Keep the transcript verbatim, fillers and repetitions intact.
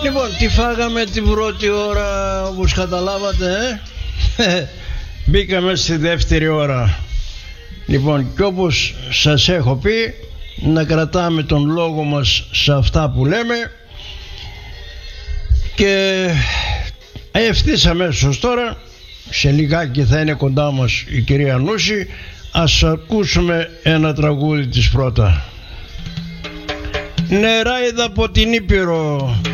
Λοιπόν, τι φάγαμε την πρώτη ώρα, όπως καταλάβατε, ε? Μπήκαμε στη δεύτερη ώρα. Λοιπόν, και όπως σας έχω πει, να κρατάμε τον λόγο μας σε αυτά που λέμε. Και ευθύς αμέσως τώρα, σε λιγάκι θα είναι κοντά μας η κυρία Νούση. Ας ακούσουμε ένα τραγούδι της πρώτα. Νεράιδα από την Ήπειρο.